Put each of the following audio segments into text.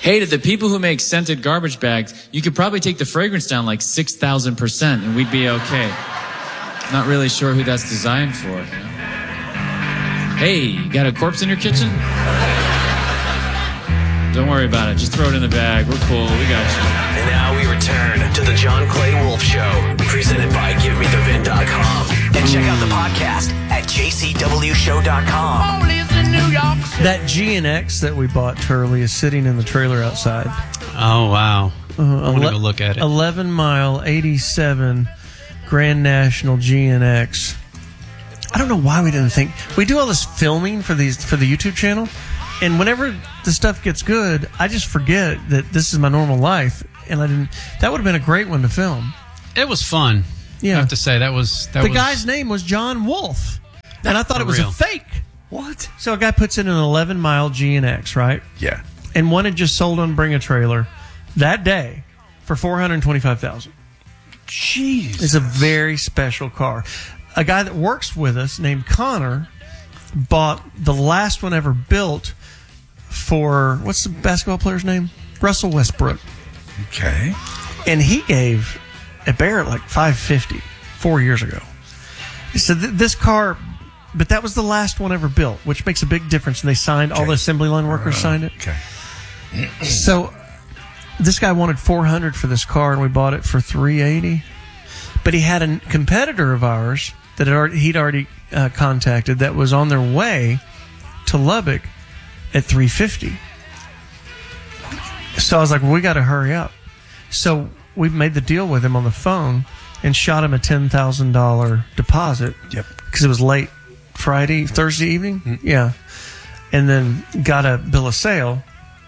Hey, to the people who make scented garbage bags, you could probably take the fragrance down like 6,000% and we'd be okay. Not really sure who that's designed for. You know? Hey, you got a corpse in your kitchen? Don't worry about it. Just throw it in the bag. We're cool. We got you. And now we return to the John Clay Wolf Show, presented by GiveMeTheVin.com. And check out the podcast at jcwshow.com. That GNX that we bought, Turley, is sitting in the trailer outside. Oh, wow. I'm going to go look at it. 11 mile, 87 Grand National GNX. I don't know why we didn't think. We do all this filming for the YouTube channel, and whenever the stuff gets good, I just forget that this is my normal life, and I didn't. That would have been a great one to film. It was fun. Yeah. I have to say, the guy's name was John Wolf, and I thought it was a fake. What? So a guy puts in an 11 mile GNX, right? Yeah. And one had just sold on Bring a Trailer that day for $425,000. Jeez. It's a very special car. A guy that works with us named Connor bought the last one ever built for, what's the basketball player's name? Russell Westbrook. Okay. And he gave a Barrett like $550 4 years ago. He said this car, but that was the last one ever built, which makes a big difference. And they signed, all the assembly line workers signed it. Okay. So this guy wanted $400 for this car, and we bought it for $380. But he had a competitor of ours that he'd already contacted that was on their way to Lubbock at $350. So I was like, well, we got to hurry up. So we made the deal with him on the phone and shot him a $10,000 deposit. Yep. Because it was late Thursday evening. Mm-hmm. Yeah. And then got a bill of sale.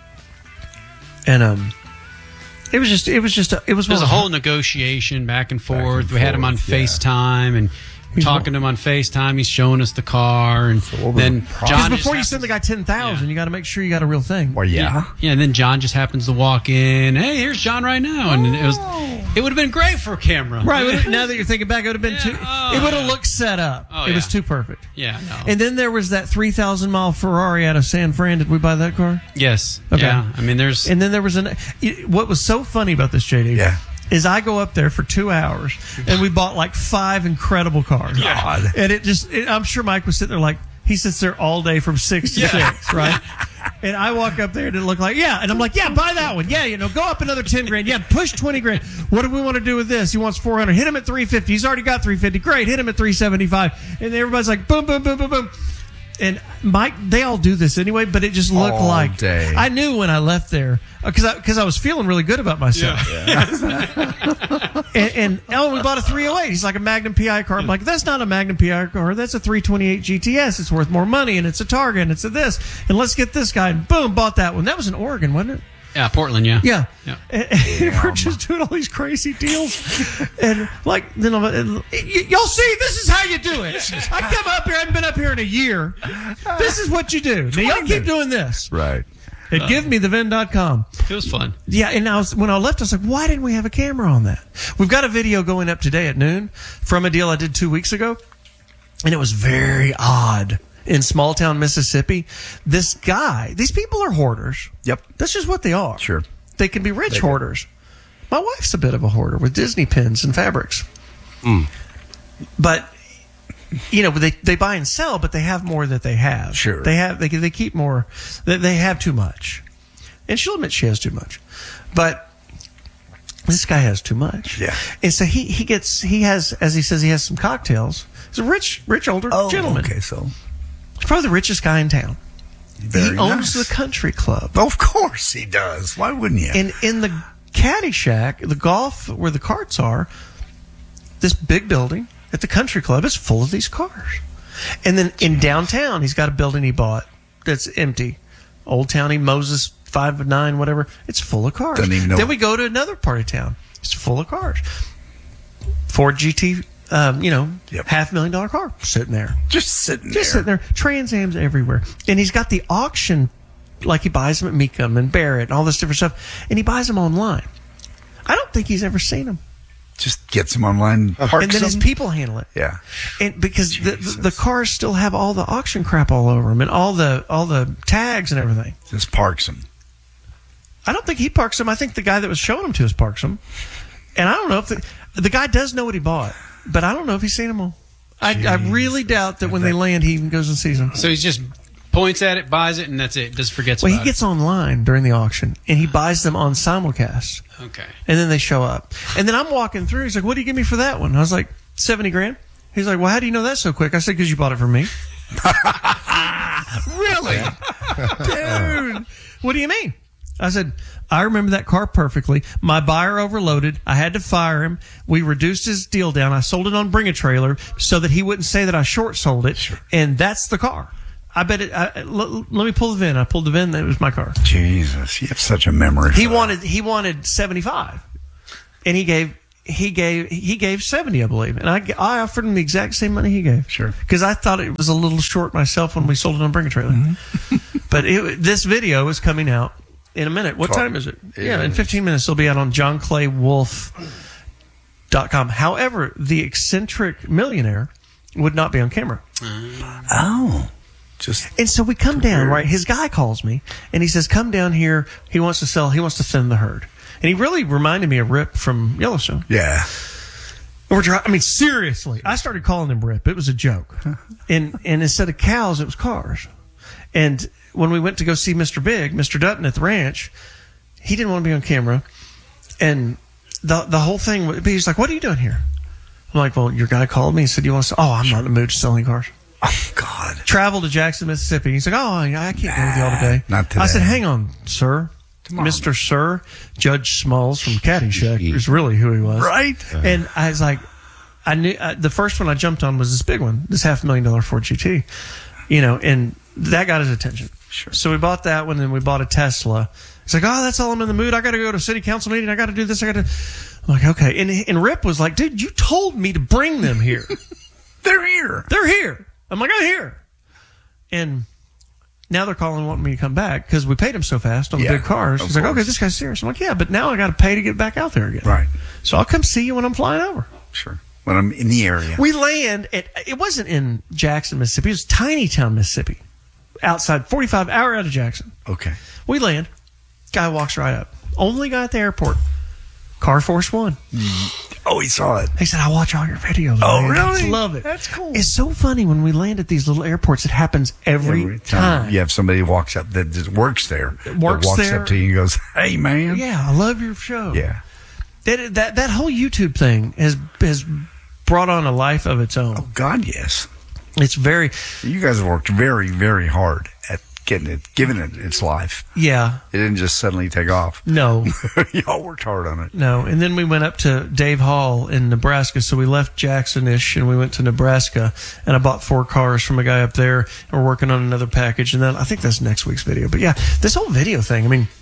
And it was a whole negotiation back and forth. We had him on FaceTime and talking to him on FaceTime. He's showing us the car, and then John. Before you send the guy $10,000, you got to make sure you got a real thing. Well, yeah. And then John just happens to walk in. Hey, here's John right now, and it would have been great for a camera. Right. Now that you're thinking back, it would have been it would have looked set up. It was too perfect. Yeah. No. And then there was that 3,000 mile Ferrari out of San Fran. Did we buy that car? Yes. Okay. Yeah. I mean, there's. And then there was what was so funny about this, JD? Yeah. Is I go up there for 2 hours, and we bought like 5 incredible cars. God. And I'm sure Mike was sitting there like, he sits there all day from 6 to 6, right? And I walk up there and it looked like, and I'm like, buy that one. Yeah, go up another 10 grand. Yeah, push 20 grand. What do we want to do with this? He wants 400. Hit him at 350. He's already got 350. Great. Hit him at 375. And everybody's like, boom, boom, boom, boom, boom. And Mike, they all do this anyway, but it just looked all like day. I knew when I left there because I was feeling really good about myself. Yeah. and we bought a 308. He's like, a Magnum PI car. I'm like, that's not a Magnum PI car. That's a 328 GTS. It's worth more money, and it's a Targa, and it's a this. And let's get this guy. And boom, bought that one. That was in Oregon, wasn't it? Yeah, Portland, yeah. Yeah. And we're just doing all these crazy deals. And like, then y'all see, this is how you do it. I come up here, I haven't been up here in a year. This is what you do. Now y'all keep doing this. Right. At GiveMeTheVin.com. It was fun. Yeah, and when I left, I was like, why didn't we have a camera on that? We've got a video going up today at noon from a deal I did 2 weeks ago, and it was very odd. In small town Mississippi, these people are hoarders. Yep. That's just what they are. Sure. They can be rich hoarders. My wife's a bit of a hoarder with Disney pins and fabrics. But, they buy and sell, but they have more that they have. Sure. They keep more. They have too much. And she'll admit she has too much. But this guy has too much. Yeah. And so he has, as he says, he has some cocktails. He's a rich older gentleman. Okay, so. He's probably the richest guy in town. Very he owns nice. the country club. Of course he does. Why wouldn't you? And in the caddy shack, the golf where the carts are, this big building at the country club is full of these cars. And then in downtown, he's got a building he bought that's empty. Old Towny, Moses, 5-9, whatever. It's full of cars. Doesn't even know. Then we go to another part of town. It's full of cars. Ford GT. $500,000 car sitting there. Just sitting there. Trans Am's everywhere. And he's got the auction, like he buys them at Mecum and Barrett and all this different stuff. And he buys them online. I don't think he's ever seen them. Just gets them online, parks and then his people handle it. Yeah. And because the cars still have all the auction crap all over them and all the tags and everything. Just parks them. I don't think he parks them. I think the guy that was showing them to us parks them. And I don't know if the guy does know what he bought, but I don't know if he's seen them all. I really doubt that when they land, he even goes and sees them. So he just points at it, buys it, and that's it. Just forgets about it. Well, he gets online during the auction, and he buys them on simulcast. Okay. And then they show up. And then I'm walking through. He's like, what do you give me for that one? I was like, $70,000. He's like, well, how do you know that so quick? I said, because you bought it from me. Really? Dude. What do you mean? I said, I remember that car perfectly. My buyer overloaded. I had to fire him. We reduced his deal down. I sold it on Bring a Trailer so that he wouldn't say that I short sold it. Sure. And that's the car. I bet it. Let me pull the VIN. I pulled the VIN. That was my car. Jesus, you have such a memory. He wanted 75, and he gave 70, I believe. And I offered him the exact same money he gave. Sure. Because I thought it was a little short myself when we sold it on Bring a Trailer. Mm-hmm. But this video is coming out in a minute. What time is it? Yeah, in 15 minutes. It'll be out on JohnClayWolf.com. However, the eccentric millionaire would not be on camera. Oh. And so we come down, right? His guy calls me, and he says, come down here. He wants to sell. He wants to thin the herd. And he really reminded me of Rip from Yellowstone. Yeah. Seriously. I started calling him Rip. It was a joke. And instead of cows, it was cars. And when we went to go see Mr. Big, Mr. Dutton at the ranch, he didn't want to be on camera. And the whole thing, he's like, what are you doing here? I'm like, well, your guy called me and said, you want to sell? Oh, I'm not in the mood to selling cars. Oh, God. Travel to Jackson, Mississippi. He's like, oh, I can't go with y'all today. Not today. I said, hang on, sir. Tomorrow. Mr. Sir, Judge Smalls from Caddyshack is really who he was. Right. And I was like, I knew the first one I jumped on was this big one, this $500,000 Ford GT, and that got his attention. Sure. So we bought that one, and we bought a Tesla. He's like, oh, that's all I'm in the mood. I got to go to a city council meeting. I got to do this. I'm like, okay. And Rip was like, dude, you told me to bring them here. They're here. I'm like, I'm here. And now they're calling wanting me to come back because we paid him so fast on the big cars. He's like, okay, this guy's serious. I'm like, yeah, but now I got to pay to get back out there again. Right. So I'll come see you when I'm flying over. Sure. When I'm in the area. We land it wasn't in Jackson, Mississippi. It was Tiny Town, Mississippi. Outside, 45 hour out of Jackson. Okay. We land. Guy walks right up. Only guy at the airport. Car Force One. Oh, he saw it. He said, I watch all your videos. Oh, man. really? I love it. That's cool. It's so funny when we land at these little airports. It happens every time. You have somebody who walks up that just works there. Walks there. Up to you and goes, hey, man. Yeah, I love your show. Yeah. That whole YouTube thing has brought on a life of its own. Oh, God, yes. It's very... You guys have worked very, very hard at giving it its life. Yeah. It didn't just suddenly take off. No. Y'all worked hard on it. No. And then we went up to Dave Hall in Nebraska. So we left Jackson-ish and we went to Nebraska, and I bought 4 cars from a guy up there, and we're working on another package. And then I think that's next week's video. But yeah, this whole video thing, I mean,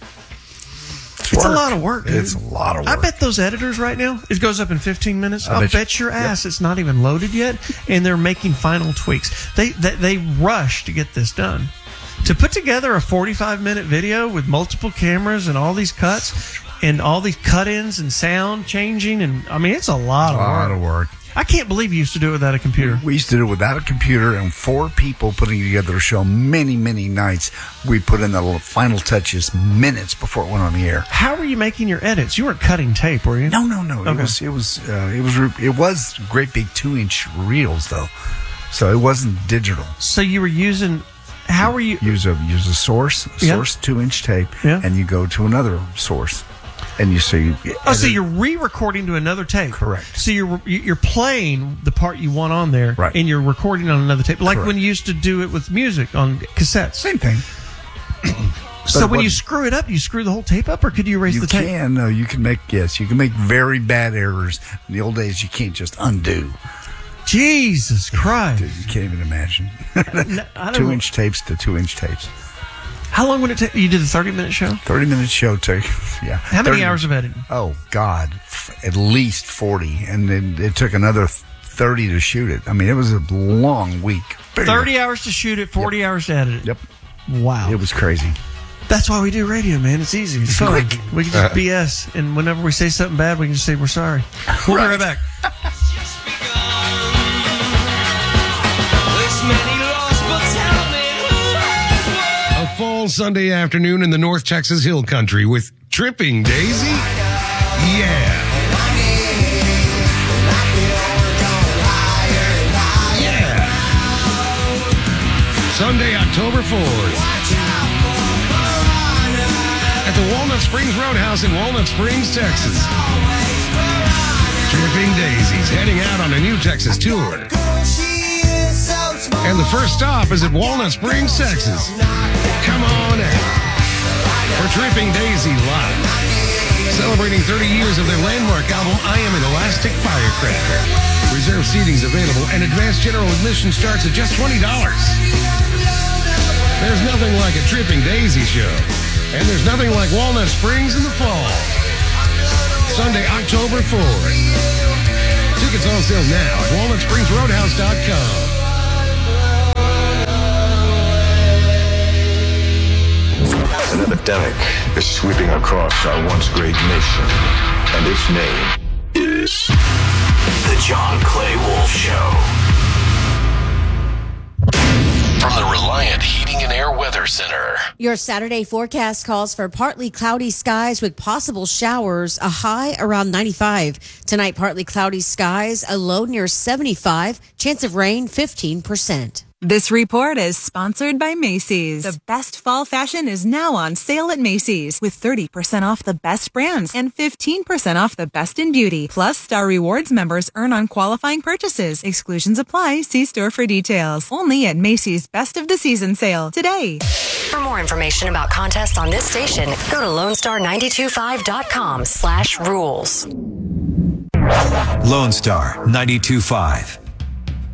it's a lot of work, dude. It's a lot of work. I bet those editors right now, it goes up in 15 minutes. I'll bet your ass it's not even loaded yet, and they're making final tweaks. They rush to get this done. To put together a 45-minute video with multiple cameras and all these cuts and all these cut-ins and sound changing, and I mean, it's a lot of work. I can't believe you used to do it without a computer. We used to do it without a computer, and 4 people putting together a show many, many nights. We put in the final touches minutes before it went on the air. How were you making your edits? You weren't cutting tape, were you? No. Okay. It was great big 2-inch reels though, so it wasn't digital. So you were using. How were you use a source 2-inch tape, and you go to another source, and you see. So you're re-recording to another tape. Correct. So you're playing the part you want on there, right, and you're recording on another tape, like Correct. when you used to do it with music on cassettes. Same thing. So when you screw it up, you screw the whole tape up, or could you erase the tape? You can make very bad errors. In the old days, you can't just undo. Jesus Christ. Dude, you can't even imagine. I don't 2-inch tapes to 2-inch tapes. How long would it take? You did a 30-minute show? 30-minute show took, yeah. How many hours of editing? Oh, God. At least 40. And then it took another 30 to shoot it. I mean, it was a long week. 30 hours to shoot it, 40 hours to edit it. Yep. Wow. It was crazy. That's why we do radio, man. It's easy. It's fun. We can just BS. And whenever we say something bad, we can just say we're sorry. We'll be right back. A fall Sunday afternoon in the North Texas Hill Country with Tripping Daisy? Yeah. Yeah. Sunday, October 4th. At the Walnut Springs Roadhouse in Walnut Springs, Texas. Tripping Daisies heading out on a new Texas tour. And the first stop is at Walnut Springs, Texas. Come on out for Tripping Daisy Live. Celebrating 30 years of their landmark album, I Am an Elastic Firecracker. Reserved seating's available and advanced general admission starts at just $20. There's nothing like a Tripping Daisy show. And there's nothing like Walnut Springs in the fall. Sunday, October 4th. Tickets on sale now at walnutspringsroadhouse.com. An epidemic is sweeping across our once great nation, and its name is The John Clay Wolf Show. From the Reliant Heating and Air Weather Center. Your Saturday forecast calls for partly cloudy skies with possible showers, a high around 95. Tonight, partly cloudy skies, a low near 75, chance of rain 15%. This report is sponsored by Macy's. The best fall fashion is now on sale at Macy's with 30% off the best brands and 15% off the best in beauty. Plus, Star Rewards members earn on qualifying purchases. Exclusions apply. See store for details. Only at Macy's Best of the Season sale today. For more information about contests on this station, go to LoneStar925.com/rules. Lone Star 92.5.